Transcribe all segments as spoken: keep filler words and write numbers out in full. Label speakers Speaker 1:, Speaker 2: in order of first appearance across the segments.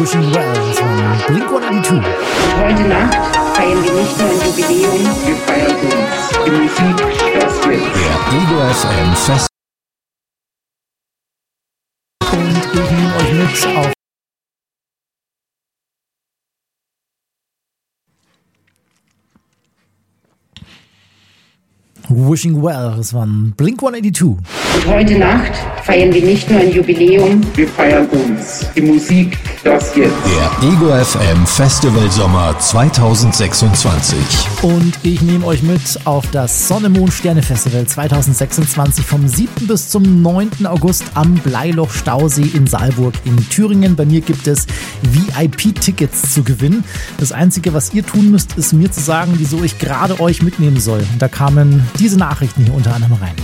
Speaker 1: Wishing Well, das war Blink hundertzweiundachtzig.
Speaker 2: Heute Nacht feiern wir nicht nur ein Jubiläum, wir feiern uns. Die Musik, das wird.
Speaker 3: Der Ego F M Fest.
Speaker 1: Und ich nehme euch mit auf Wishing Well, das war Blink hundertzweiundachtzig.
Speaker 2: Und heute Nacht feiern wir nicht nur ein Jubiläum, wir feiern uns. Die Musik, das jetzt.
Speaker 3: Der Ego F M Festival Sommer zweitausendsechsundzwanzig.
Speaker 1: Und ich nehme euch mit auf das Sonne, Mond, Sterne Festival zweitausendsechsundzwanzig vom siebten bis zum neunten August am Bleiloch Stausee in Saalburg in Thüringen. Bei mir gibt es V I P-Tickets zu gewinnen. Das Einzige, was ihr tun müsst, ist mir zu sagen, wieso ich gerade euch mitnehmen soll. Und da kamen diese Nachrichten hier unter anderem rein.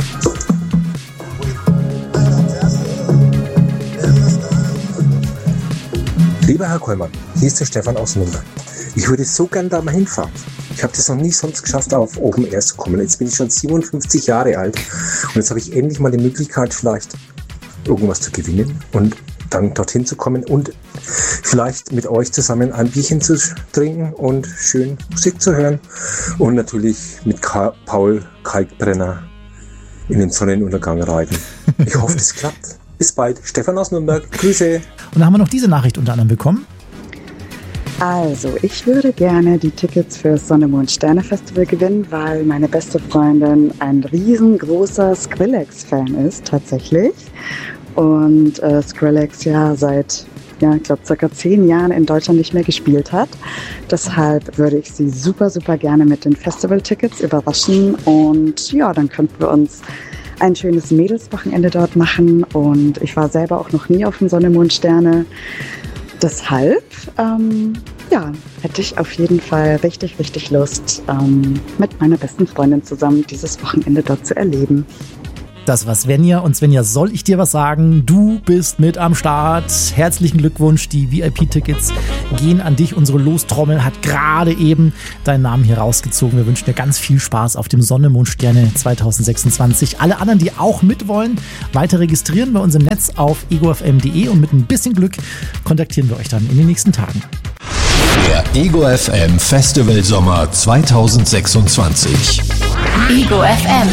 Speaker 4: Lieber Herr Kollmann, hier ist der Stefan aus Nürnberg. Ich würde so gern da mal hinfahren. Ich habe das noch nie sonst geschafft, auf Open Air zu kommen. Jetzt bin ich schon siebenundfünfzig Jahre alt und jetzt habe ich endlich mal die Möglichkeit, vielleicht irgendwas zu gewinnen und dann dorthin zu kommen und vielleicht mit euch zusammen ein Bierchen zu trinken und schön Musik zu hören und natürlich mit Ka- Paul Kalkbrenner in den Sonnenuntergang reiten. Ich hoffe, das klappt. Bis bald. Stefan aus Nürnberg. Grüße.
Speaker 1: Und da haben wir noch diese Nachricht unter anderem bekommen.
Speaker 5: Also, ich würde gerne die Tickets für das Sonne, Mond, Sterne Festival gewinnen, weil meine beste Freundin ein riesengroßer Skrillex-Fan ist, tatsächlich. Und äh, Skrillex ja seit, ja, ich glaube, circa zehn Jahren in Deutschland nicht mehr gespielt hat. Deshalb würde ich sie super, super gerne mit den Festival-Tickets überraschen. Und ja, dann könnten wir uns ein schönes Mädelswochenende dort machen. Und ich war selber auch noch nie auf dem Sonne, Mond, Sterne. Deshalb, ähm, ja, hätte ich auf jeden Fall richtig, richtig Lust, ähm, mit meiner besten Freundin zusammen dieses Wochenende dort zu erleben.
Speaker 1: Das war Svenja. Und Svenja, soll ich dir was sagen? Du bist mit am Start. Herzlichen Glückwunsch. Die V I P-Tickets gehen an dich. Unsere Lostrommel hat gerade eben deinen Namen hier rausgezogen. Wir wünschen dir ganz viel Spaß auf dem Sonne, Mond, Sterne zweitausendsechsundzwanzig. Alle anderen, die auch mitwollen, weiter registrieren bei uns im Netz auf ego f m punkt d e und mit ein bisschen Glück kontaktieren wir euch dann in den nächsten Tagen.
Speaker 3: Der Ego F M Festival Sommer zweitausendsechsundzwanzig.
Speaker 6: Ego F M.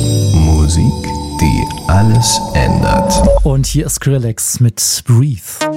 Speaker 3: Musik, die alles ändert.
Speaker 1: Und hier ist Skrillex mit Breathe.